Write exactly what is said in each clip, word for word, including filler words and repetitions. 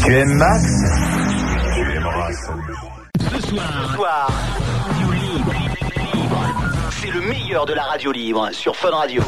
Tu aimes Max? Tu aimeras son... Ce soir, ce soir, Radio Libre. C'est le meilleur de la radio libre sur Fun Radio.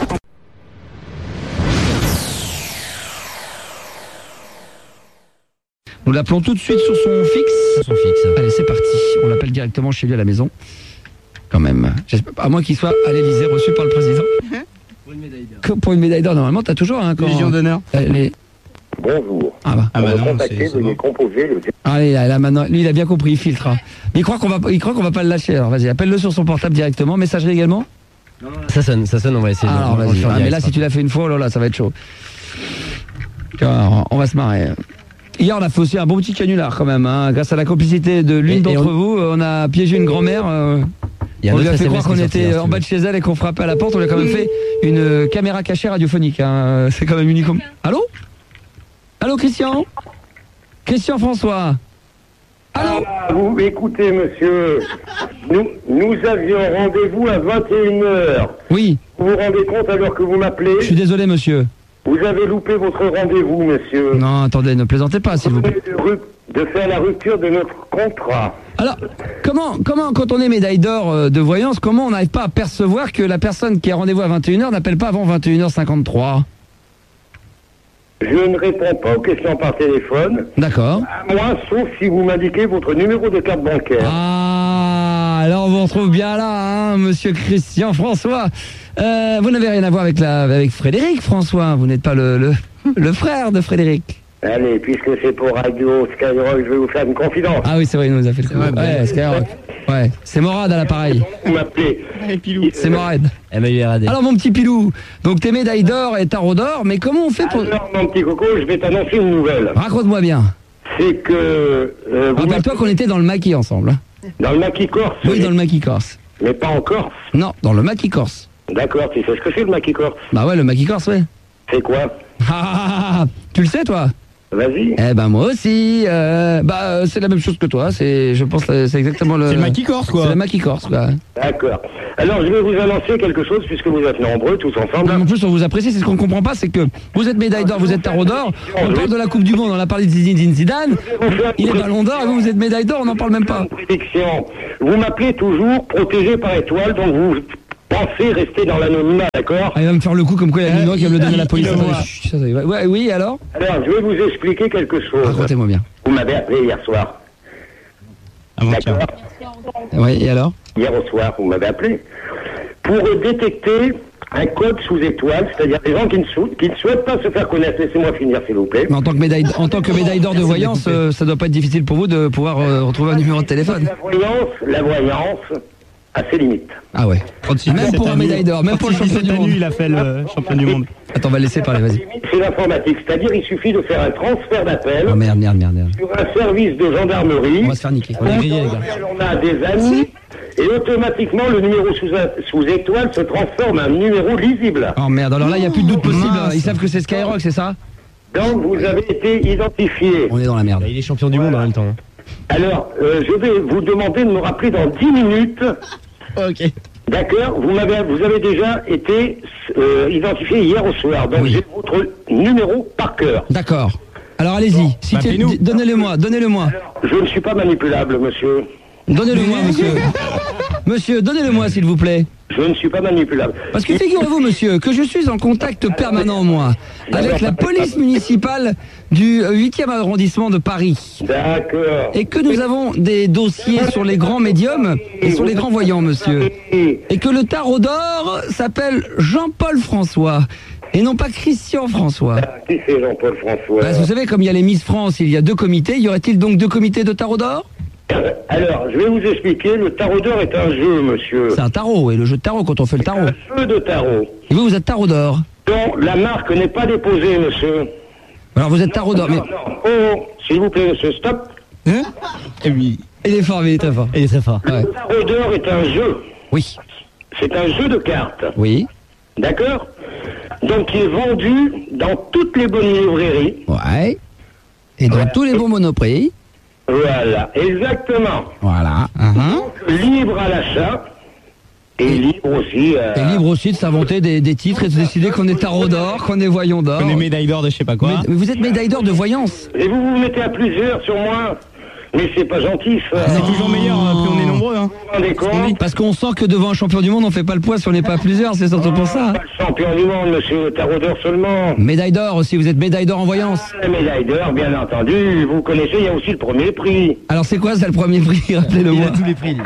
Nous l'appelons tout de suite sur son fixe. Son fixe. Allez, c'est parti. On l'appelle directement chez lui à la maison. Quand même. J'espère, à moins qu'il soit à l'Élysée reçu par le président. Pour une médaille d'or. Pour une médaille d'or, normalement, t'as toujours un. Quand... Légion d'honneur. Les... Bonjour. Ah bah. Ah bah non, contacter, c'est, veuillez c'est bon. composer le... Allez, là, là, maintenant, lui, il a bien compris, il filtre. Hein. Il croit qu'on va, il croit qu'on va pas le lâcher. Alors, vas-y, appelle-le sur son portable directement. Messagerie également. Ça sonne, ça sonne, on va essayer. Alors, de, on va vas-y. le faire Ah, mais là, direct, si tu l'as fait une fois, oh là, là, ça va être chaud. Alors, on va se marrer. Hier, on a fait aussi un bon petit canular quand même. Hein. Grâce à la complicité de l'une Et- et d'entre on- vous, on a piégé une grand-mère. Euh, Il y a un on lui a autre fait S M S croire qu'on qui est sorti, était hein, en bas de chez elle et qu'on frappait à la porte. On lui a quand même fait une euh, caméra cachée radiophonique. Hein. C'est quand même unique. Allô? Allô, Christian? Christian François? Allô? Ah, vous écoutez, monsieur, nous, nous avions rendez-vous à vingt et une heures. Oui, Vous vous rendez compte alors que vous m'appelez? je suis désolé, monsieur. Vous avez loupé votre rendez-vous, monsieur. Non, attendez, ne plaisantez pas, s'il vous plaît. De, ru- de faire la rupture de notre contrat. Alors, comment, comment, quand on est médaille d'or euh, de voyance, comment on n'arrive pas à percevoir que la personne qui a rendez-vous à vingt et une heures n'appelle pas avant vingt et une heures cinquante-trois? Je ne réponds pas aux questions par téléphone, D'accord. à moi, sauf si vous m'indiquez votre numéro de carte bancaire. Ah, alors on vous retrouve bien là, hein, monsieur Christian François. Euh, vous n'avez rien à voir avec, la, avec Frédéric François, vous n'êtes pas le, le, le frère de Frédéric. Allez, puisque c'est pour Radio Skyrock, je vais vous faire une confidence. Ah oui, c'est vrai, il nous a fait le coup. vrai, Ouais, bah, Skyrock. Ouais, c'est Morad à l'appareil. Vous m'appelez. C'est Morad. M A U R A D. Alors mon petit Pilou, donc t'es médaille d'or et tarot d'or, mais comment on fait pour... Alors, mon petit coco, je vais t'annoncer une nouvelle. Raconte-moi bien. C'est que euh, vous Rappelle-toi qu'on était dans le maquis ensemble. Hein. dans le maquis corse, Oui, dans le maquis corse. mais pas en Corse. Non, dans le maquis corse. D'accord, tu sais ce que c'est le maquis corse? Bah ouais, le maquis corse, ouais. C'est quoi? Ah, ah, ah, ah, tu le sais, toi? Vas-y. Eh ben moi aussi. Euh, bah euh, c'est la même chose que toi. C'est, je pense, que c'est exactement le. C'est le maquis corse, quoi. C'est le maquis corse, quoi. D'accord. Alors, je vais vous annoncer quelque chose, puisque vous êtes nombreux, tous ensemble. En plus, on vous apprécie. C'est ce qu'on comprend pas, c'est que vous êtes médaille d'or, vous êtes tarot d'or. On parle de la Coupe du Monde, on a parlé de Zinedine Zidane. Il est ballon d'or, et vous, vous êtes médaille d'or, on n'en parle même pas. Une prédiction. Vous m'appelez toujours protégé par étoile, donc vous pensez rester dans l'anonymat, d'accord? Ah, il va me faire le coup comme quoi il y a Lino qui va me le donner à la police. il le voit. Attendez, chut, ça, ça y va. Ouais, oui, alors? Alors, je vais vous expliquer quelque chose. Racontez-moi bien. Vous m'avez appelé hier soir. Avant-hier. D'accord? Oui, et alors? Hier au soir, vous m'avez appelé. Pour détecter un code sous étoile, c'est-à-dire des gens qui ne, sou- qui ne souhaitent pas se faire connaître. Laissez-moi finir, s'il vous plaît. Mais en tant que médaille, en tant que médaille d'or de voyance, euh, ça doit pas être difficile pour vous de pouvoir euh, retrouver un numéro de téléphone. La voyance, la voyance a ses limites. Ah ouais. Même pour un médaille d'or, même pour le champion du monde. il a fait le champion du monde. Attends, on va le laisser parler, La vas-y. limite, c'est l'informatique, c'est-à-dire il suffit de faire un transfert d'appel Oh merde, merde, merde, merde. sur un service de gendarmerie. On va se faire niquer. On est grillés, les gars. On a des amis et automatiquement le numéro sous, sous étoile se transforme en un numéro lisible. Oh merde, alors là, il n'y a plus de doute possible. Ils savent que c'est Skyrock, c'est ça? Donc vous avez été identifié. On est dans la merde. Il est champion du monde en même temps. Alors, euh, je vais vous demander de me rappeler dans dix minutes. Ok. D'accord, vous m'avez, vous avez déjà été euh, identifié hier au soir, donc Oui. j'ai votre numéro par cœur. D'accord. Alors allez-y, si bah, tu- fais-nous. d- donnez-le-moi, donnez-le-moi. Je ne suis pas manipulable, monsieur. Donnez-le-moi, monsieur. Monsieur, donnez-le-moi, s'il vous plaît. Je ne suis pas manipulable. Parce que figurez-vous, monsieur, que je suis en contact permanent, moi, avec la police municipale du huitième arrondissement de Paris. D'accord. Et que nous avons des dossiers sur les grands médiums et sur les grands voyants, monsieur. Et que le tarot d'or s'appelle Jean-Paul François. Et non pas Christian François. Qui c'est Jean-Paul François? Bah, vous savez, comme il y a les Miss France, il y a deux comités. Y aurait-il donc deux comités de tarot d'or? Alors, je vais vous expliquer, le tarot d'or est un jeu, monsieur. C'est un tarot, et le jeu de tarot quand on fait le tarot. Un jeu de tarot, Et vous, vous êtes tarot d'or. dont la marque n'est pas déposée, monsieur. Alors vous êtes tarot d'or, mais... Non, non. Oh, s'il vous plaît, monsieur, stop. Hein? Et oui. Il est fort, mais il est très fort. Il est très fort. Ouais. Le tarot d'or est un jeu. Oui, C'est un jeu de cartes. oui, D'accord? Donc, il est vendu dans toutes les bonnes librairies. ouais. Et dans tous les bons monoprix. Voilà, exactement. Voilà. Uh-huh. Libre à l'achat Et libre aussi. Euh... Et libre aussi de s'inventer des, des titres et de décider qu'on est tarot d'or, qu'on est voyant d'or. On est médaille d'or de je sais pas quoi. Mais, mais vous êtes médaille d'or de voyance. Et vous vous mettez à plusieurs sur moi. Mais c'est pas gentil, ça. C'est toujours meilleur, hein, plus on est nombreux. Hein. Vous vous rendez compte? Parce qu'on sent que devant un champion du monde, on fait pas le poids si on n'est pas plusieurs, c'est surtout pour ça. Pas le champion du monde, monsieur, le tarot d'or seulement. Médaille d'or aussi, vous êtes médaille d'or en voyance. La médaille d'or, bien entendu. Vous connaissez, il y a aussi le premier prix. Alors c'est quoi ça le premier prix? Rappelez-le-moi. tous les prix.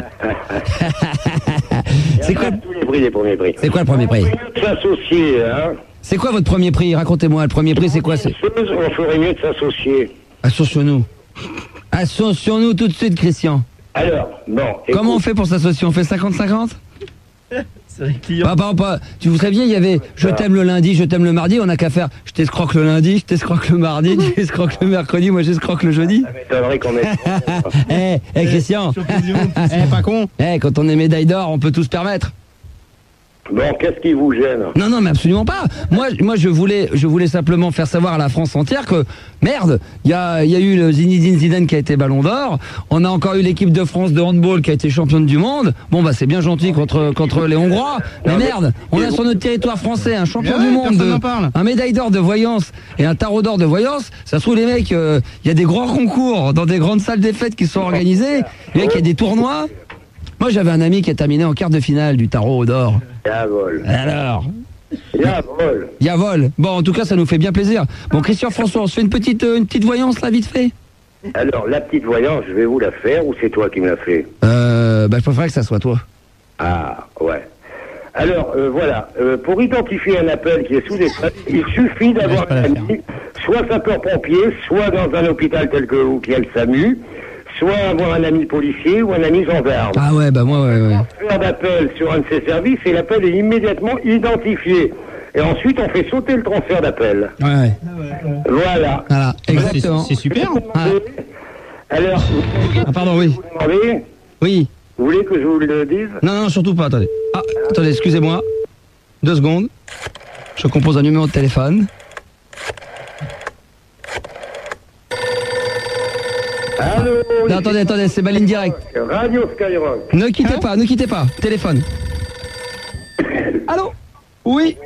C'est quoi, Tous les prix des premiers prix. c'est quoi le premier prix? De s'associer, hein. C'est quoi votre premier prix? Racontez-moi, le premier prix c'est quoi? C'est... Chose, on ferait mieux de s'associer. Associons-nous. Associons-nous tout de suite, Christian. Alors, bon. Comment on écoute, fait pour s'associer? On fait cinquante cinquante? C'est vrai, client. Pas, pas, pas. Tu vous saviez, il y avait je t'aime le lundi, je t'aime le mardi, on a qu'à faire je t'escroque le lundi, je t'escroque le mardi, tu escroques le mercredi, moi j'escroque le jeudi. ça m'étonnerait qu'on mette. Eh, eh Christian, Eh, pas con. eh, quand on est médaille d'or, on peut tout se permettre. Bon, qu'est-ce qui vous gêne? Non, non, mais absolument pas. Moi, moi, je voulais, je voulais simplement faire savoir à la France entière que merde, il y a, il y a eu le Zinedine Zidane qui a été Ballon d'Or. On a encore eu l'équipe de France de handball qui a été championne du monde. Bon, bah, c'est bien gentil contre contre les Hongrois, mais merde, on a sur notre territoire français un champion Mais ouais, du monde, personne de- n'en parle. un médaille d'or de voyance et un tarot d'or de voyance. Ça se trouve les mecs, euh, il y a des grands concours dans des grandes salles des fêtes qui sont organisées. Les mecs, il y a des tournois. Moi, j'avais un ami qui a terminé en quart de finale du tarot d'or. Ya vol. Alors. Ya vol. Il y a vol. Bon, en tout cas, ça nous fait bien plaisir. Bon, Christian François, on se fait une petite, euh, une petite voyance, là, vite fait. Alors, la petite voyance, je vais vous la faire ou c'est toi qui me la fais? Euh, bah, je préférerais que ça soit toi. Ah, ouais. Alors, euh, voilà. Euh, pour identifier un appel qui est sous écoute, il suffit d'avoir Je vais un pas la ami, soit sapeur-pompier, soit dans un hôpital tel que vous, qui a le SAMU, soit avoir un ami policier ou un ami gendarme. Ah ouais, bah moi, ouais, ouais. Faire d'appel sur un de ces services et l'appel est immédiatement identifié. Et ensuite, on fait sauter le transfert d'appel. Ouais, ouais. Voilà. Voilà, Bah, c'est- exactement. C'est super. Ah. Alors, vous Ah, pardon, oui. demandez, Oui. vous voulez que je vous le dise? Non, non, surtout pas, attendez. Ah, attendez, excusez-moi. Deux secondes. Je compose un numéro de téléphone. Allô? Non, attendez, attendez, c'est ma ligne directe. Radio Skyrock. Ne quittez pas, ne quittez pas. Téléphone. Allô? Oui.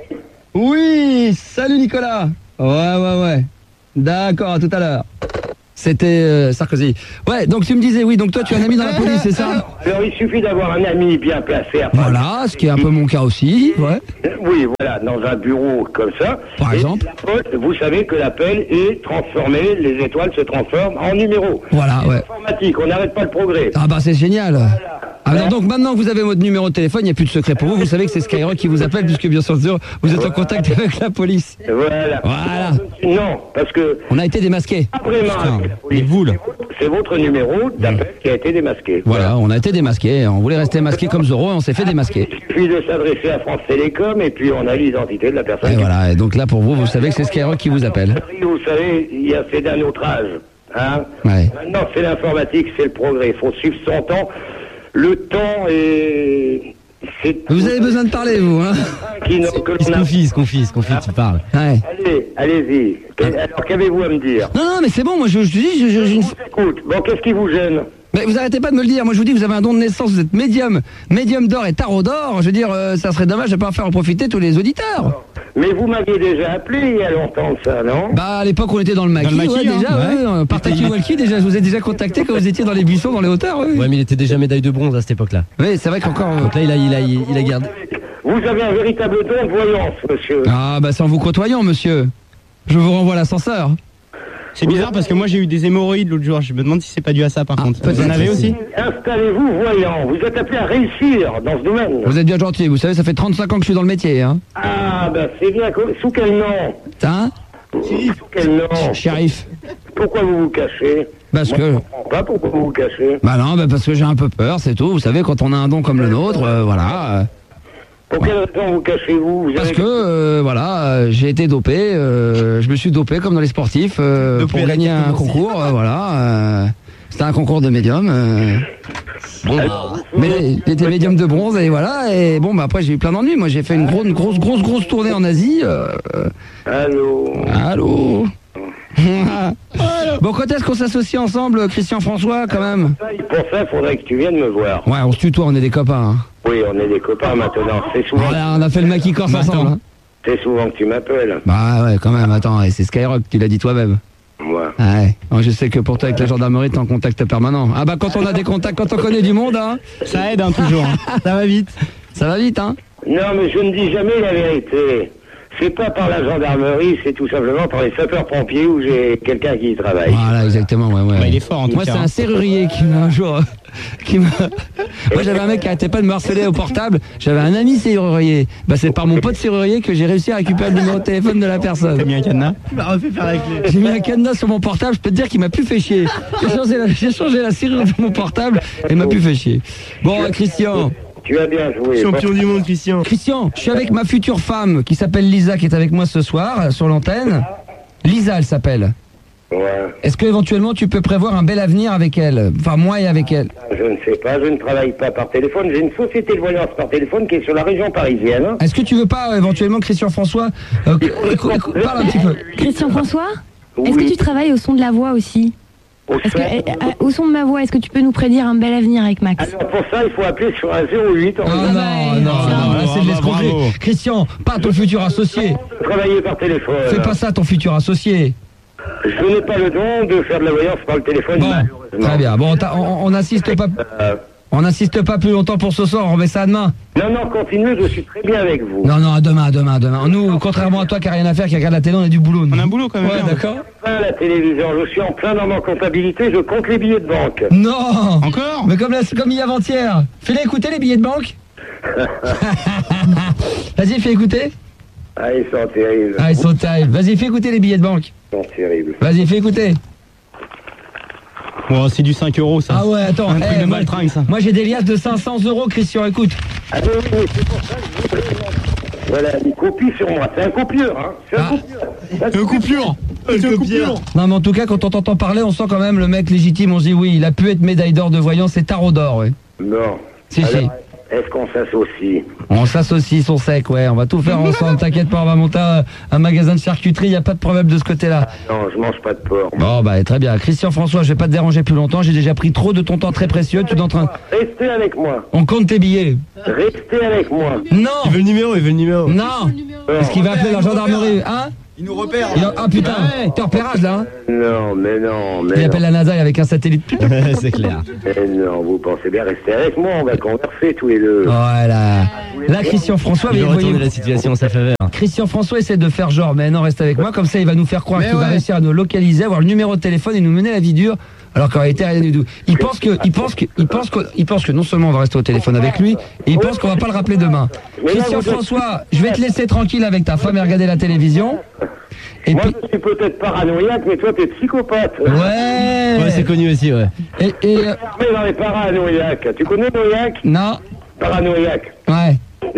Oui, salut Nicolas. Ouais, ouais, ouais. D'accord, à tout à l'heure. C'était euh, Sarkozy. Ouais, donc tu me disais, oui, donc toi tu as un ami dans la police, c'est ça? Alors, il suffit d'avoir un ami bien placé. à Voilà, ce qui est un peu mon cas aussi, ouais. Oui, voilà, dans un bureau comme ça. Par Et exemple. l'appel, vous savez que l'appel est transformé, les étoiles se transforment en numéro. Voilà, ouais. Informatique, on n'arrête pas le progrès. Ah bah c'est génial. Alors donc maintenant que vous avez votre numéro de téléphone, il n'y a plus de secret pour vous, vous savez que c'est Skyrock qui vous appelle puisque bien sûr vous êtes en contact avec la police. Voilà. Voilà. Non, parce que On a été démasqués. après Putain, la police, les boules. c'est votre numéro d'appel qui a été démasqué. Voilà, on a été démasqués, on voulait rester masqués comme Zorro et on s'est fait démasquer. Il suffit de s'adresser à France Télécom et puis on a l'identité de la personne. Et qui- voilà, et donc là pour vous, vous savez que c'est Skyrock qui vous appelle. Vous savez, il y a fait d'un autre âge. Hein. Ouais. Maintenant, c'est l'informatique, c'est le progrès. Il faut suivre son temps. Le temps est... C'est Vous avez besoin de parler vous, hein? qui n'a- que Il se l'on a- confie, il se confie, il se confie, tu parles. Ouais. Allez, allez-y. Alors, qu'avez-vous à me dire? Non, non, mais c'est bon, moi je, je te dis, je, je- j'ai une- Écoute, bon, qu'est-ce qui vous gêne? Mais vous arrêtez pas de me le dire, moi je vous dis, vous avez un don de naissance, vous êtes médium, médium d'or et tarot d'or, je veux dire, euh, ça serait dommage de pas en faire en profiter tous les auditeurs. Mais vous m'aviez déjà appelé il y a longtemps de ça, non? Bah à l'époque on était dans le maquis, Dans le maquis, ouais, déjà, hein, ouais, ouais. euh, par Taki-Walkie, déjà, je vous ai déjà contacté quand vous étiez dans les buissons, dans les hauteurs, oui. Ouais, mais il était déjà médaille de bronze à cette époque-là. Oui, c'est vrai qu'encore... euh, Donc là, il a, il a, il a gardé. Vous avez un véritable don de voyance, monsieur. Ah bah c'est en vous côtoyant, monsieur. Je vous renvoie à l'ascenseur. C'est bizarre parce que moi j'ai eu des hémorroïdes l'autre jour. Je me demande si c'est pas dû à ça par Ah, contre. Vous en peut-être avez aussi. aussi? Installez-vous voyant. Vous êtes appelé à réussir dans ce domaine. Vous êtes bien gentil, vous savez, ça fait trente-cinq ans que je suis dans le métier, hein. Ah, ben c'est bien. Sous quel nom? Hein? Sous quel nom? Shérif. Pourquoi vous vous cachez? Parce Moi, que... je comprends pas pourquoi vous vous cachez. Bah non, bah parce que j'ai un peu peur, c'est tout. Vous savez, quand on a un don comme le nôtre, euh, voilà... euh, Pour quelle raison vous cachez-vous? Vous Parce avez- que euh, voilà, euh, j'ai été dopé, euh, je me suis dopé comme dans les sportifs euh, Dopé pour à la gagner un Captain Morsi. concours, euh, voilà. euh, C'était un concours de médium. euh, bon, bah, mais j'étais médium de bronze et voilà. Et bon, bah après j'ai eu plein d'ennuis. Moi, j'ai fait une grosse, une grosse, grosse, grosse tournée en Asie. euh, euh, Allô? allô. Bon, quand est-ce qu'on s'associe ensemble, Christian François, quand même? Pour ça, il faudrait que tu viennes me voir. Ouais, on se tutoie, on est des copains. hein. Oui, on est des copains maintenant. C'est souvent, Voilà, on a fait le maquis corse ensemble. Hein. c'est souvent que tu m'appelles. Bah ouais, quand même, attends, et c'est Skyrock, tu l'as dit toi-même. Moi. Ouais, moi, je sais que pour toi, avec la gendarmerie, t'es en contact permanent. Ah bah quand on a des contacts, quand on connaît du monde, hein, Ça aide hein, toujours. hein. ça va vite. Ça va vite, hein. Non, mais je ne dis jamais la vérité. C'est pas par la gendarmerie, c'est tout simplement par les sapeurs-pompiers où j'ai quelqu'un qui y travaille. Voilà, exactement, ouais, ouais. Bah, il est fort en tout Moi, cas. c'est hein. un serrurier qui m'a un jour... qui m'a... Moi, j'avais un mec qui arrêtait pas de me harceler au portable. J'avais un ami serrurier. Bah, c'est par mon pote serrurier que j'ai réussi à récupérer le numéro de téléphone de la personne. T'as mis un cadenas? Tu m'as refait faire la clé. J'ai mis un cadenas sur mon portable, je peux te dire qu'il m'a plus fait chier. J'ai changé la, j'ai changé la serrure de mon portable et il m'a plus fait chier. Bon, euh, Christian. Tu as bien joué. Champion du monde, Christian. Christian, je suis avec ma future femme qui s'appelle Lisa, qui est avec moi ce soir euh, sur l'antenne. Lisa, elle s'appelle. Ouais. Est-ce que éventuellement tu peux prévoir un bel avenir avec elle? Enfin, moi et avec elle. Je ne sais pas, je ne travaille pas par téléphone. J'ai une société de voyance par téléphone qui est sur la région parisienne. Est-ce que tu veux pas euh, éventuellement, Christian François, euh, écou- écou- parle un petit peu. Christian François, est-ce Oui. que tu travailles au son de la voix aussi? Au Est-ce que, fait. euh, euh, au son de ma voix, est-ce que tu peux nous prédire un bel avenir avec Max? Alors pour ça, il faut appeler sur un zéro huit. Oh En non, non, non, Bravo, là c'est de bravo. l'escroquerie. Christian, pas ton futur associé. travailler par téléphone. Fais pas ça ton futur associé. Je n'ai pas le don de faire de la voyance par le téléphone. Bon, malheureusement. très bien. Bon, t'as- on on n'insiste pas, Euh, on n'insiste pas plus longtemps pour ce soir. On remet ça à demain. non, non, continuez, je suis très bien avec vous. Non, non, à demain, à demain, à demain. Nous, contrairement à toi qui a rien à faire, qui regarde la télé, on a du boulot. nous. On a un boulot quand même. Ouais, hein. d'accord. Pas la télévision, je suis en plein dans ma comptabilité, je compte les billets de banque. Non. Encore? Mais comme, la, comme hier avant-hier. Fais-les écouter les billets de banque. Vas-y, fais écouter. Ah, ils sont terribles. Ah, ils sont terribles. Vas-y, fais écouter les billets de banque. Ils sont terribles. Vas-y, fais écouter. Bon, c'est du cinq euros ça. Ah ouais, attends. Un truc eh, de moi, maltringue ça. moi, j'ai des liasses de cinq cents euros, Christian, écoute. Ah oui, oui, oui, c'est pour ça que je voudrais... Voilà, il copie sur moi. C'est un copieur, hein. C'est un Ah. copieur. Un coupure. Un coupure. Non, mais en tout cas, quand on t'entend parler, on sent quand même le mec légitime. On se dit, oui, il a pu être médaille d'or de voyance et tarot d'or, oui. Non. Si, Alors, si. est-ce qu'on s'associe? On s'associe, son sec, ouais. On va tout faire ensemble. T'inquiète pas, on va monter un, un magasin de charcuterie. Il n'y a pas de problème de ce côté-là. Non, je mange pas de porc. Bon, bah, très bien. Christian François, je vais pas te déranger plus longtemps. J'ai déjà pris trop de ton temps très précieux. Tu es en train. Restez avec moi. On compte tes billets. Restez avec moi. Non! Il veut le numéro, il veut le numéro. Non! Est-ce qu'il va appeler la gendarmerie? Hein? Il nous repère. Il a- Ah putain! T'es en repérage là, hein? Non, mais non, mais Il non. appelle la NASA avec un satellite. C'est clair. Mais non, vous pensez bien rester avec moi, on va converser tous les deux. Voilà. Là, Christian François, Il vous veut retourner voyez, la situation en sa faveur. Christian François essaie de faire genre, mais non, reste avec moi, comme ça il va nous faire croire qu'il va réussir à nous localiser, avoir le numéro de téléphone et nous mener la vie dure, alors qu'en réalité rien du tout. Il pense que, il pense que, il pense que, il pense que non seulement on va rester au téléphone avec lui, et il pense qu'on va pas le rappeler demain. Christian François, je vais te laisser tranquille avec ta femme et regarder la télévision. Et Moi, puis, je suis peut-être paranoïaque, mais toi, t'es psychopathe. ouais. Ouais, c'est connu aussi, ouais. Et, et euh, Armé dans les paranoïaques. Tu connais Noyac? non, Paranoïaque. ouais.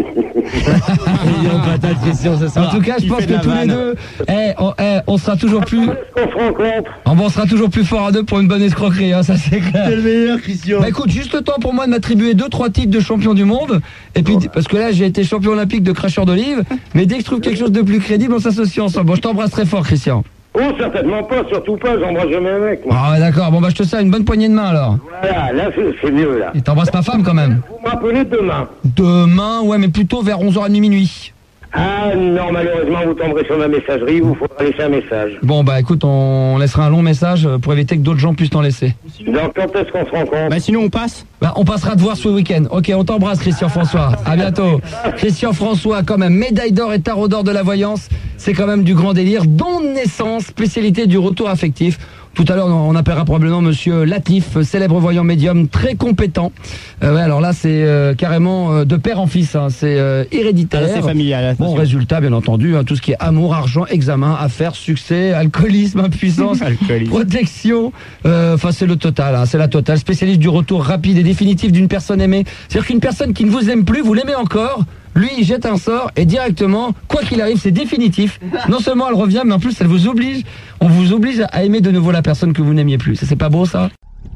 Il est en patate, Christian, ce En soir. tout cas, je il pense fait de que la tous les vanne. deux, eh, on, eh, on sera toujours plus, Est-ce qu'on se rencontre? on sera toujours plus fort à deux pour une bonne escroquerie, hein, ça c'est clair. C'est le meilleur, Christian. Bah écoute, juste le temps pour moi de m'attribuer deux trois titres de champion du monde. Et puis parce que là j'ai été champion olympique de cracheur d'olive, mais dès que je trouve quelque chose de plus crédible, on s'associe ensemble. Bon, je t'embrasse très fort, Christian. Oh, certainement pas, surtout pas, j'embrasse jamais un mec, moi. Ah ouais, d'accord. Bon bah je te sers une bonne poignée de main alors. Voilà, là, c'est c'est mieux, là. Et t'embrasses ma femme quand même. Vous m'appelez demain. Demain, ouais, mais plutôt vers onze heures trente minuit. Ah non, malheureusement, vous tomberez sur ma messagerie, il vous faudra laisser un message. Bon bah écoute, on laissera un long message pour éviter que d'autres gens puissent t'en laisser. Donc, quand est-ce qu'on se rencontre? Bah sinon on passe. Bah, on passera te voir ce week-end. Ok, on t'embrasse, Christian François. À bientôt. Christian François, quand même, médaille d'or et tarot d'or de la voyance. C'est quand même du grand délire. Don de naissance, spécialité du retour affectif. Tout à l'heure, on appellera probablement Monsieur Latif, célèbre voyant médium, très compétent. Euh, ouais, alors là, c'est euh, carrément euh, de père en fils. Hein. C'est euh, héréditaire. C'est familial. Bon, attention. résultat, bien entendu, hein, tout ce qui est amour, argent, examen, affaires, succès, alcoolisme, impuissance, Alcoolisme. protection. euh, Enfin, c'est le total, hein, c'est la totale. Spécialiste du retour rapide et définitif d'une personne aimée. C'est-à-dire qu'une personne qui ne vous aime plus, vous l'aimez encore. Lui, il jette un sort et directement, quoi qu'il arrive, c'est définitif. Non seulement elle revient, mais en plus, elle vous oblige. On vous oblige à aimer de nouveau la personne que vous n'aimiez plus. Ça, c'est pas beau, ça?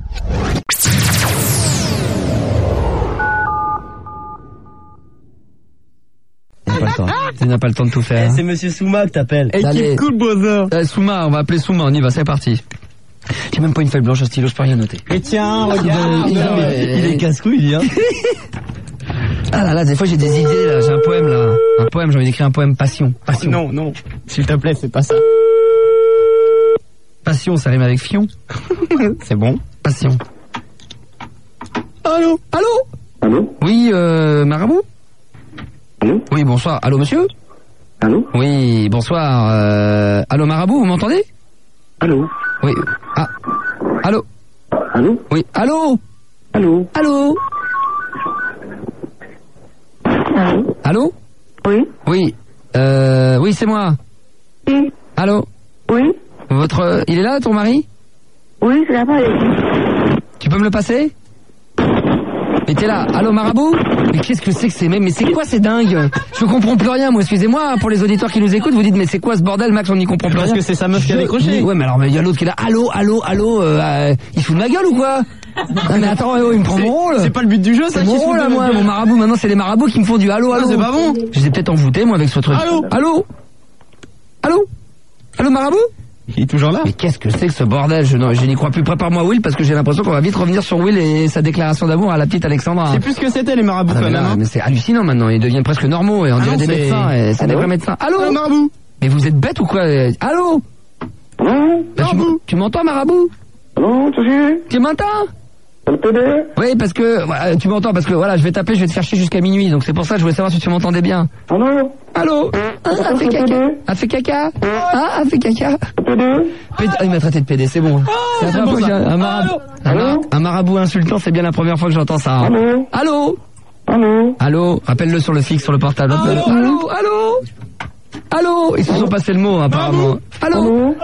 Tu n'as pas le temps. Tu n'as pas le temps de tout faire. C'est Monsieur Souma que t'appelles. Allez. Équipe cool buzzer. Euh, Souma, on va appeler Souma, on y va, c'est parti. J'ai même pas une feuille blanche à stylo, je peux rien noter. Et tiens, regarde. Il- il- Il est casse-couille, lui, hein. Ah là là, des fois j'ai des idées là, j'ai un poème là. Un poème, j'ai envie d'écrire un poème passion. Passion. Non, non. S'il te plaît, c'est pas ça. Passion, ça rime avec fion. C'est bon. Passion. Allô? Allô? Allô? Oui, euh, Marabout? Allô? Oui, bonsoir. Allô, monsieur? Allô? Oui, bonsoir. Euh... Allô, Marabout, vous m'entendez? Allô? Oui. Ah. Allô? Allô? Oui. Allô? Allô? Allô? Allô? Allô? Oui? Oui. Euh... Oui, c'est moi. Oui? Allô? Oui? Votre... Il est là, ton mari? Oui, c'est là-bas. Tu peux me le passer? Mais t'es là. Allô, Marabout? Mais qu'est-ce que c'est que ces mecs? Mais c'est quoi ces dingues? Je comprends plus rien, moi. Excusez-moi, hein, pour les auditeurs qui nous écoutent, vous dites, mais c'est quoi ce bordel, Max? On n'y comprend plus Parce rien. que c'est sa meuf qui a Je- décroché. Ouais, mais alors, il y a l'autre qui est là. Allô, allô, allô, euh, euh, il se fout de ma gueule ou quoi? Non, mais attends, oh, il me prend mon rôle. C'est pas le but du jeu, ça. C'est mon qui se fout rôle, de là, notre moi. gueule. Mon marabout, maintenant, c'est les marabouts qui me font du allô, allô. Ah, c'est pas bon. Je les ai peut-être envoûtés, moi, avec ce truc. Allô? Allô? Allô? Allô, marabout? Il est toujours là. Mais qu'est-ce que c'est que ce bordel? Je, non, je n'y crois plus. Prépare-moi Will, parce que j'ai l'impression qu'on va vite revenir sur Will et sa déclaration d'amour à la petite Alexandra. C'est plus ce que c'était les marabouts Ah, quand mais, même. là, hein. mais c'est hallucinant maintenant, ils deviennent presque normaux et on Ah dirait non, des c'est- médecins, et c'est des Allô? vrais médecins. Allô? Allô, marabout. Mais vous êtes bête ou quoi? Allô? Allô? Bah, tu, m- tu m'entends, marabout? Allô? Tu sais? Tu m'entends? C'est le P D? Oui, parce que ouais, tu m'entends, parce que voilà, je vais t'appeler, je vais te faire chier jusqu'à minuit, donc c'est pour ça que je voulais savoir si tu m'entendais bien. Allô? Allô? Ah, a fait caca? A fait caca? Ah, a fait caca? P D? P D Ah, il m'a traité de P D, c'est bon. C'est la première fois que j'ai un, un marabout, un, mar- un marabout insultant, c'est bien la première fois que j'entends ça. hein. Allô? Allô? Allô? Allô? Rappelle-le sur le fixe, sur le portable. Appelle- Allô? Allô? Allô? Ils se sont passés le mot, apparemment. Allô?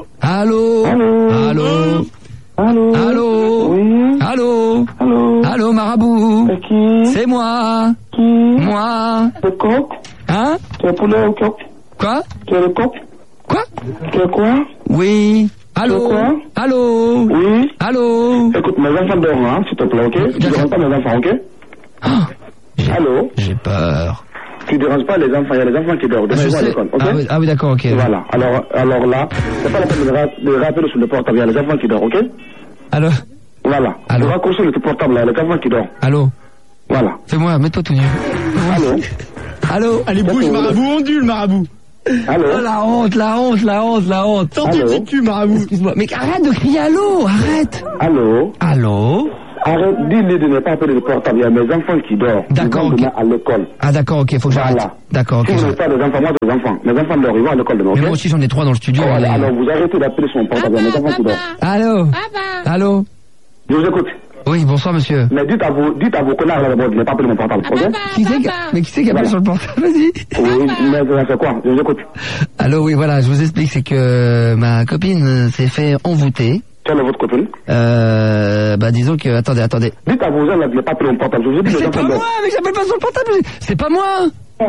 Allô? Allô? Allô? Allô? Allô? Oui? Allô? Allô? Allô, marabout? C'est qui? C'est moi. Qui? Moi. Le coq? Hein? Tu es poulet ou coq? Quoi? Tu es le coq? Quoi? Tu es quoi? Oui. Allô? C'est quoi? Allô? Oui? Allô? Écoute, mes enfants dorment, hein, s'il te plaît, ok? Tu D'accord. déranges pas mes enfants, ok? Ah, j'ai- Allô? J'ai peur. Tu déranges pas les enfants, il y a les enfants qui dorment. Ah, je Demain, à sais. l'école, ok? Ah oui, ah oui, d'accord, ok. Voilà. Alors, alors là, c'est pas la peine de, ra- de rappeler sur le portable, il y a les enfants qui dorment, ok? Allô? Voilà. Allô? Tu raccroches le portable, là, il y a les enfants qui dorment. Allô? Voilà. Fais-moi, mets-toi tout nu. Allô? Allô? Allez, bouge, marabout, ondule, marabout. Allô? Oh, la honte, la honte, la honte, la honte. Tant tu Allô? petit cul, marabout. Excuse-moi. Mais arrête de crier allô, arrête. Allô? Allô? Arrête, dis-lui de ne pas appeler le portable, il y a mes enfants qui dorment. D'accord, Ils vont ok. demain à l'école. Ah d'accord, ok, faut que j'arrête. Voilà. D'accord, ok. Si vous j'arrête. n'avez pas des enfants, moi j'ai des enfants. Mes enfants dorment, ils vont à l'école demain, ok? Mais moi aussi j'en ai trois dans le studio. Oh, on est- alors, vous arrêtez d'appeler sur mon portable, il y a mes enfants qui dorment. Allô? Allô? Je vous écoute. Oui, bonsoir monsieur. Mais dites à vos, dites à vos connards là-bas de ne pas appeler mon portable, ok? Qui c'est qui... Mais qui c'est qui appelle Voilà. sur le portable? Vas-y. Oui, mais ça fait quoi? Je vous écoute. Allô, oui, voilà, je vous explique, c'est que ma copine euh, s'est fait envoûter. Quelle est votre copine? Euh, bah disons que, attendez, attendez. Dites à vos gens là de ne pas appeler mon portable. Je vous ai Mais dit les c'est enfants pas moi, dorment. mais j'appelle pas sur le portable, c'est pas moi. Ah,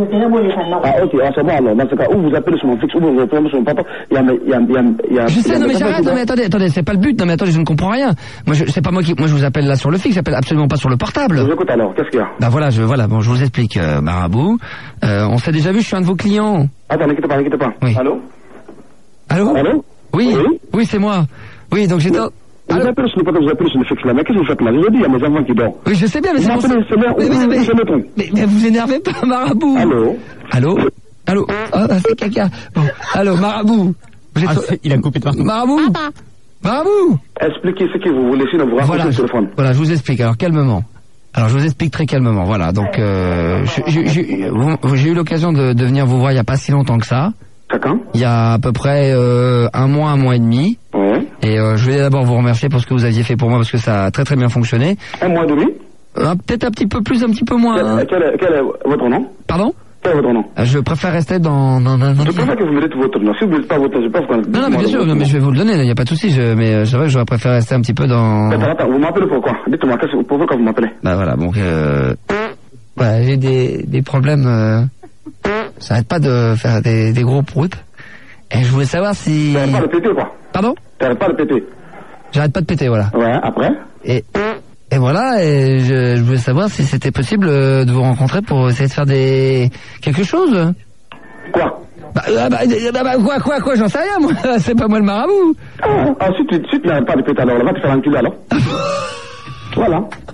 ok, ah, c'est bon alors. Dans ce cas, ou vous appelez sur mon fixe, ou vous répondez sur mon portable. Il y a, il y a, il y a, il y a. Je il y sais, a non mais mes enfants j'arrête, qui non mais dorment. attendez, attendez, c'est pas le but, non mais attendez, je ne comprends rien. Moi, je, c'est pas moi qui, moi je vous appelle là sur le fixe, j'appelle absolument pas sur le portable. Je vous écoute alors. Qu'est-ce qu'il y a? Bah voilà, je, voilà, bon, je vous explique, euh, Marabout. Euh, on s'est déjà vu, je suis un de vos clients. Attends, n'inquiétez pas, n'inquiétez pas. Oui. Allô? Allô? Allô? Oui, Oui? oui, c'est moi. Oui, donc j'étais... Vous Allô? appelez sur le portable, vous appelez sur le fixe là. Mais qu'est-ce que vous faites là? Je vous ai dit, il y a mes enfants qui dorment. Oui, je sais bien, mais Vous c'est pour ça... m'appelez, c'est l'heure où Mais, mais, mais, je me trompe. mais, mais vous énervez pas, Marabout. Allô? Allô? Allô? Ah, ah, c'est caca. Bon, allô, Marabout. Vous êtes... Ah, c'est- il a coupé de partout. Marabout? Marabout? Expliquez ce que vous voulez, sinon vous raccrochez Voilà, le je, téléphone. voilà, je vous explique. Alors calmement. Alors je vous explique très calmement. Voilà. Donc euh, je- je- je- vous- j'ai eu l'occasion de, de venir vous voir il y a pas si longtemps que ça. C'est quand? Il y a à peu près euh, un mois, un mois et demi. Ouais. Et euh, je voulais d'abord vous remercier pour ce que vous aviez fait pour moi parce que ça a très très bien fonctionné. Un mois et demi? Euh, Peut-être un petit peu plus, un petit peu moins. Quel, hein. quel est, quel est votre nom? Pardon? Quel est votre nom? Euh, Je préfère rester dans... dans, dans, dans- Je préfère que vous me dites votre nom. Si vous ne dites pas votre nom, je pense qu'on... Non, non, mais bien sûr, non, mais je vais vous le donner, il n'y a pas de souci. Je, mais euh, c'est vrai que j'aurais préféré rester un petit peu dans... Attends, attends, vous m'appelez pourquoi? Dites-moi, qu'est-ce- pourquoi vous m'appelez? Bah voilà, donc euh, voilà, j'ai des, des problèmes. Euh, ça arrête pas de faire des, des gros proutes. Et je voulais savoir si. T'arrêtes pas de péter, quoi? Pardon? T'arrêtes pas de péter? J'arrête pas de péter, voilà. Ouais, après? Et et voilà, et je, je voulais savoir si c'était possible euh, de vous rencontrer pour essayer de faire des quelque chose. Quoi? Bah, euh, bah, euh, bah, bah, quoi, quoi, quoi, j'en sais rien, moi. C'est pas moi le marabout. Ah, ah si tu, si tu n'arrêtes pas de péter, alors, là, va te faire enculer, alors. Voilà.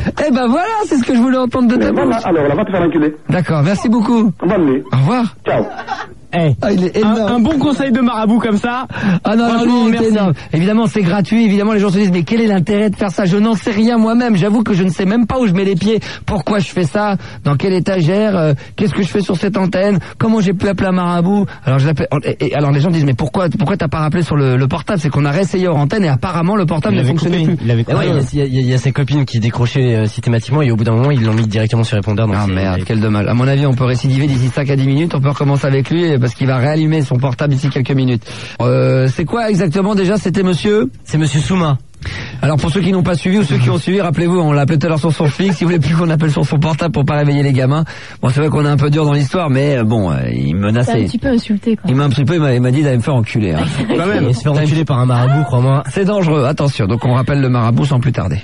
Eh ben voilà, c'est ce que je voulais entendre de ta bouche. Voilà, alors, là, va te faire enculer. D'accord, merci beaucoup. Bonne nuit. Au revoir. Ciao. Eh, Ah, il est un, énorme. un bon conseil de marabout comme ça. Ah non, non, Franchement, lui, il est merci. énorme. Évidemment, c'est gratuit. Évidemment, les gens se disent, mais quel est l'intérêt de faire ça? Je n'en sais rien moi-même. J'avoue que je ne sais même pas où je mets les pieds. Pourquoi je fais ça? Dans quelle étagère? euh, Qu'est-ce que je fais sur cette antenne? Comment j'ai pu appeler un marabout? Alors, je l'appelle. Et, et alors, les gens disent, mais pourquoi, pourquoi t'as pas rappelé sur le, le portable? C'est qu'on a réessayé hors antenne et apparemment, le portable Il ne avait fonctionnait coupé. plus. Il avait Eh ouais, Ouais, il y, a- il y a- il y a ses copines qui décrochaient euh, systématiquement et au bout d'un moment ils l'ont mis directement sur répondeur. Donc Ah c'est- merde, quel dommage. À mon avis, on peut récidiver d'ici cinq à dix minutes, on peut recommencer avec lui parce qu'il va réallumer son portable d'ici quelques minutes. Euh, c'est quoi exactement déjà? C'était monsieur? C'est Monsieur Souma. Alors pour ceux qui n'ont pas suivi ou ceux qui ont suivi, rappelez-vous, on l'a appelé tout à l'heure sur son fixe, si vous voulez plus qu'on appelle sur son portable pour pas réveiller les gamins. Bon, c'est vrai qu'on est un peu dur dans l'histoire, mais euh, bon, euh, il C'est un menaçait. petit peu insulté, quoi. Il m'a un petit peu, il m'a il m'a dit d'aller me faire enculer. Hein. Quand même. Il se fait enculer par un marabout, crois-moi. C'est dangereux, attention. Donc on rappelle le marabout sans plus tarder.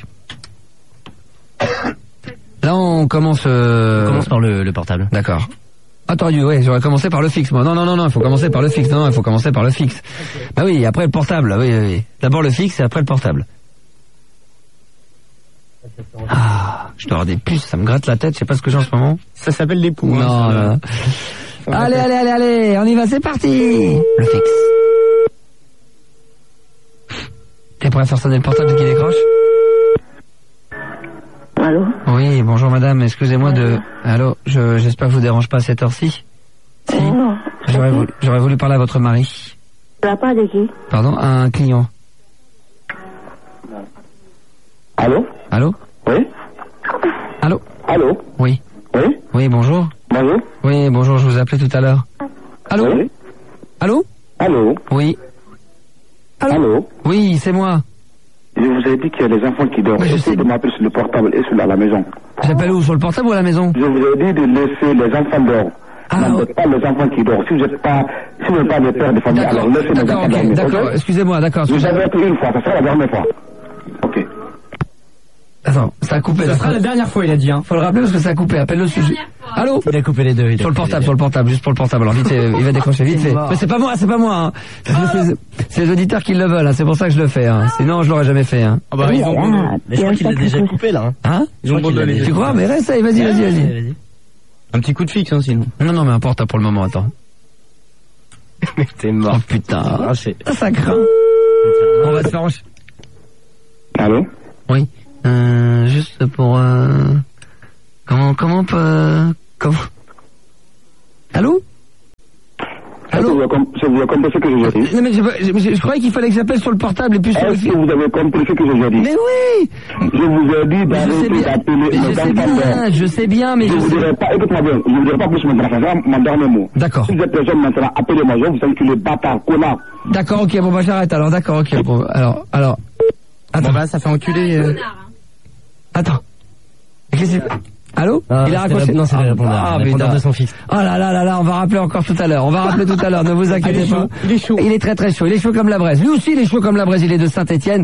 Là on commence... Euh... On commence par le, le portable. D'accord. Attendu, ouais, j'aurais commencé par le fixe, moi. Non, non, non, non, il faut commencer par le fixe. Non, il faut commencer par le fixe. Bah oui, après le portable, oui, oui, oui. D'abord le fixe et après le portable. Ah, je dois avoir des puces, ça me gratte la tête, je sais pas ce que j'ai en ce moment. Ça s'appelle des poux. hein, Non, ça. là. Allez, allez, allez, allez, on y va, c'est parti. Le fixe. T'es prêt à faire sonner le portable qui décroche? Allô? Oui, bonjour madame, excusez-moi de... Allô, je, j'espère que je vous dérange pas à cette heure-ci. Si. Non. J'aurais voulu, j'aurais voulu parler à votre mari. De la part de qui? Pardon, à un client. Allô? Allô? Oui? Allô? Allô? Oui. Oui? Oui, bonjour. Bonjour? Oui, bonjour, je vous appelais tout à l'heure. Allô? Oui? Allô? Allô? Oui. Allô? Allô? Oui, c'est moi. Je vous ai dit qu'il y a des enfants qui dorment. Oui, je Essayez sais. de m'appeler sur le portable et sur la, à la maison. J'appelle où? Sur le portable ou à la maison? Je vous ai dit de laisser les enfants dormir. Ah, N'embêtez pas les enfants qui dorment. Si vous n'êtes pas, si vous n'êtes pas des pères de famille, alors D'accord, laissez les d'accord, enfants ok, dormir. d'accord, ok? excusez-moi, d'accord. Vous excusez- avez appelé une fois, ça sera la dernière fois. Ok. Attends, ça a coupé. Ça sera la dernière fois, il a dit. Hein. Faut le rappeler parce que ça a coupé, appelle le sujet. Allô? Il a coupé les deux. il a Sur le coupé portable, les sur le portable, juste pour le portable. Alors vite, fait, il va décrocher vite fait. mort. Mais c'est pas moi, c'est pas moi. Hein. C'est- C'est les auditeurs qui le veulent, hein. C'est pour ça que je le fais. Hein. Sinon, je l'aurais jamais fait. Hein. Ah bah, ils ont bon. Ah, Mais je crois qu'il l'a déjà coupé là. Hein. Hein? Ils ont Je crois qu'il abandonné. l'a Tu crois? Mais essaye, vas-y, vas-y, vas-y. Vas-y. Un petit coup de fixe, hein, sinon. Non, non, mais importe pour le moment, attends. Mais t'es mort. Oh putain. Arraché. Ça craint. On va se faire enchaîner. Allô? Oui. Euh, juste pour... Euh... Comment... Comment... Euh... Comment... Allô? Est-ce que Allô? vous avez com- est-ce que vous avez compris ce que j'ai dit? Non mais je, je, je- je croyais qu'il fallait que j'appelle sur le portable et puis sur le Est-ce que fil. vous avez compris ce que j'ai dit? Mais oui! Je vous ai dit Mais je sais d'arrêter bien, d'appeler mais les je sais enfants bien, dorment. je sais bien, mais Je je vous sais... dirai pas, écoute-moi bien, je vous dirai pas plus maintenant, ça sera mon dernier mot. D'accord. Si vous êtes jeune maintenant, appelez-moi, je vais vous enculer, bâtard, connard. D'accord, ok, bon bah j'arrête alors, d'accord, ok, bon, alors, alors... Attends, Bon bah, ça fait enculer. euh. attends. Qu'est-ce que c'est? Allô? Ah, Il a c'est le- raccroché. non, c'est le répondeur, Ah, le répondeur putain. de son fixe. Oh là là là là, on va rappeler encore tout à l'heure, on va rappeler tout à l'heure, ne vous inquiétez Ah, il est pas. chaud, il est chaud. Il est très très chaud, il est chaud comme la braise. Lui aussi il est chaud comme la braise, il est de Saint-Étienne.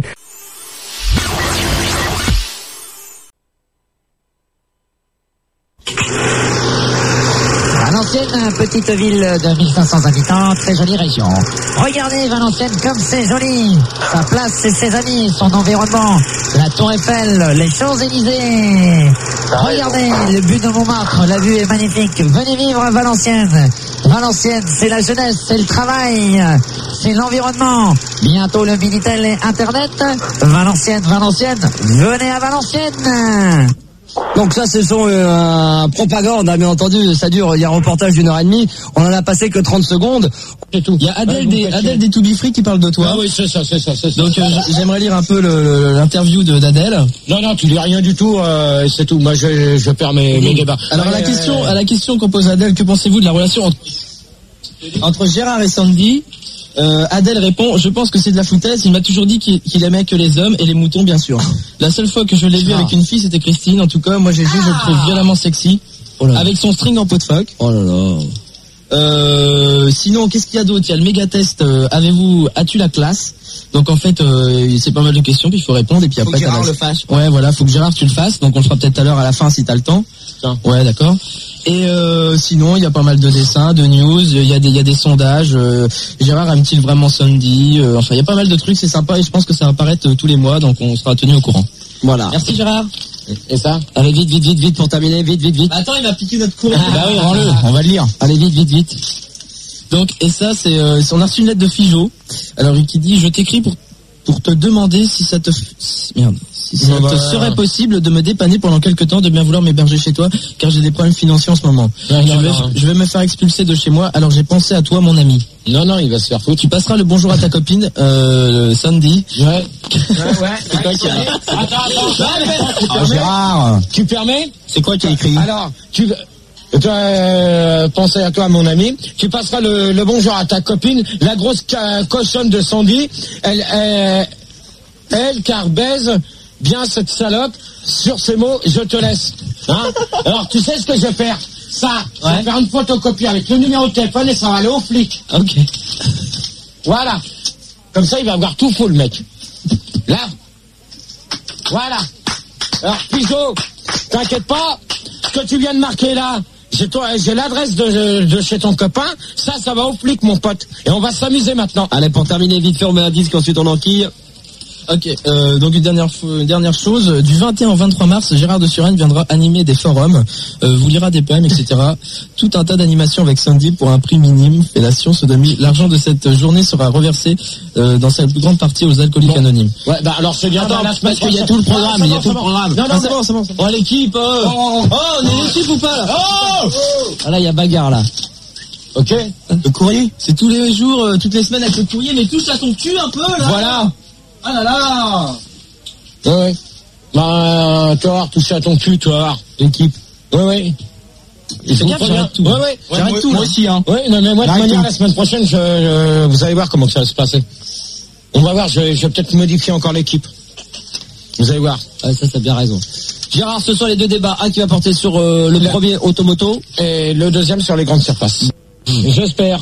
Valenciennes, petite ville de mille cinq cents habitants, très jolie région. Regardez Valenciennes comme c'est joli. Sa place et ses amis, son environnement, la Tour Eiffel, les Champs-Élysées. Regardez le but de Montmartre, la vue est magnifique. Venez vivre à Valenciennes. Valenciennes, c'est la jeunesse, c'est le travail, c'est l'environnement. Bientôt le Minitel et Internet. Valenciennes, Valenciennes, venez à Valenciennes. Donc ça, ce sont euh, propagande, hein, bien entendu. Ça dure, il y a un reportage d'une heure et demie. On en a passé que trente secondes. C'est tout. Il y a Adèle des, Adèle des To Be Free qui parle de toi. Ah oui, c'est ça, c'est ça, c'est ça. Donc euh, j'aimerais lire un peu le- le- l'interview de d'Adèle. Non, non, tu dis rien du tout, euh, c'est tout. Moi, je, je perds mes, mes débats. Alors à la Euh, question, à la question qu'on pose à Adèle, que pensez-vous de la relation entre, entre Gérard et Sandy? Euh, Adèle répond, je pense que c'est de la foutaise, il m'a toujours dit qu'il qu'il aimait que les hommes et les moutons bien sûr. La seule fois que je l'ai vu avec une fille, c'était Christine, en tout cas, moi j'ai vu, je le trouve violemment sexy, avec son string en peau de phoque. Oh là là. Euh, sinon, qu'est-ce qu'il y a d'autre? Il y a le méga test, euh, avez-vous, as-tu la classe? Donc en fait, euh, c'est pas mal de questions, puis il faut répondre, et puis Faut après... que Gérard t'as la- le fasse. Ouais, voilà, faut que Gérard tu le fasses, donc on le fera peut-être tout à l'heure à la fin si t'as le temps. Ouais, d'accord. Et euh, sinon, il y a pas mal de dessins, de news, il y a des, il y a des sondages. Euh, Gérard aime-t-il vraiment Sandy? euh, Enfin, il y a pas mal de trucs, c'est sympa et je pense que ça va apparaître euh, tous les mois, donc on sera tenu au courant. Voilà. Merci Gérard. Et ça? Allez, vite, vite, vite, vite pour terminer, vite, vite, vite. Attends, il m'a piqué notre cours. Bah oui, rends-le, on va le lire. Allez, vite, vite, vite. Donc, et ça, c'est, euh, on a reçu une lettre de Figeaud. Alors, qui dit, je t'écris pour, pour te demander si ça te, f- merde, si ça Non, bah, te serait possible de me dépanner pendant quelques temps, de bien vouloir m'héberger chez toi, car j'ai des problèmes financiers en ce moment. Non, je, non, vais, non. je vais me faire expulser de chez moi, alors j'ai pensé à toi, mon ami. Non, non, il va se faire foutre. Tu passeras le bonjour à ta copine, euh, Sandy. Ouais. Ouais, ouais. C'est quoi qui a... Attends, attends. Oh, Gérard. Tu permets? C'est quoi qui a écrit? Alors, tu tu euh, pensez à toi, mon ami. Tu passeras le, le bonjour à ta copine, la grosse ca- cochonne de Sandy. Elle, elle, elle, car baise bien cette salope. Sur ces mots, je te laisse. Hein? Alors, tu sais ce que je vais faire? Ça, je vais faire une photocopie avec le numéro de téléphone et ça va aller au flic. Ok. Voilà. Comme ça, il va avoir tout faux, le mec. Là. Voilà. Alors, Pigeot, t'inquiète pas. Ce que tu viens de marquer là, j'ai, toi, j'ai l'adresse de, de chez ton copain. Ça, ça va au flic, mon pote. Et on va s'amuser maintenant. Allez, pour terminer, vite fait, on met un disque, ensuite on enquille. Ok, euh, donc une dernière, f- une dernière chose, du vingt et un au vingt-trois mars, Gérard de Suresnes viendra animer des forums, euh, vous lira des poèmes, et cetera. Tout un tas d'animations avec Sandy pour un prix minime, fellation, sodomie. L'argent de cette journée sera reversé euh, dans sa plus grande partie aux alcooliques Bon. anonymes. Ouais, bah alors c'est bien. Attends, la semaine parce qu'il y a prochaine. tout le programme, Ah, il y a c'est tout le bon, programme. Non, non, Ah, c'est mais- bon, c'est bon, c'est bon. Oh, l'équipe. euh. Oh, on est l'équipe ou pas là? Oh. Ah là, il y a bagarre, là. Ok. Le courrier, c'est tous les jours, euh, toutes les semaines avec le courrier, mais touche à ton cul un peu là. Voilà. Ah là là. Ouais, ouais. Bah, tu vas voir, toucher à ton cul, tu vas voir. L'équipe. Ouais, ouais. Il faut gaffe, pas j'arrête bien. tout. Ouais, ouais. J'arrête moi, tout, moi là. aussi, hein. Ouais, non, mais moi, de toute manière, la semaine prochaine, je, je- vous allez voir comment ça va se passer. On va voir, je, vais- je vais peut-être modifier encore l'équipe. Vous allez voir. Ah, ça, t'as bien raison. Gérard, ce sont les deux débats. Un qui va porter sur euh, le La- premier automoto. Et le deuxième sur les grandes surfaces. J'espère.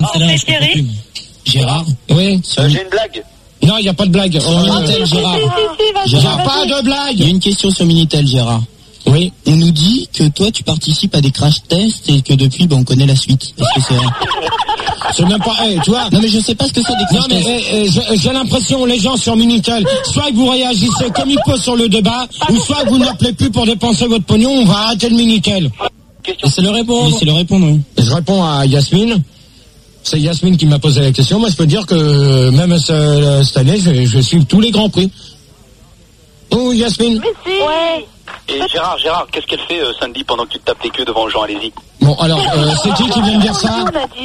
Gérard. Oui. Euh, J'ai une blague. Non, il n'y a pas de blague. Sur Minitel, Gérard. Il n'y a pas de blague. Il y a une question sur Minitel, Gérard. Oui. On nous dit que toi, tu participes à des crash tests et que depuis, ben, on connaît la suite. Est-ce que c'est vrai? C'est même pas, eh, tu vois. Non, mais je sais pas ce que c'est des Non, crash mais tests. eh, eh, j'ai- j'ai l'impression, les gens sur Minitel, soit que vous réagissez comme il faut sur le débat, ou soit que vous n'appelez plus pour dépenser votre pognon, on va arrêter le Minitel. Laissez-le répondre. Laissez-le répondre, oui. Et je réponds à Yasmine. C'est Yasmine qui m'a posé la question. Moi, je peux dire que euh, même ce- cette année, je, vais- je vais suivre tous les grands prix. Oh, Yasmine. Ouais. Et Gérard, Gérard, qu'est-ce qu'elle fait, euh, Sandy, pendant que tu te tapes les queues devant Jean Alési? Bon, alors, euh, c'est qui qui vient de dire ça? On a dit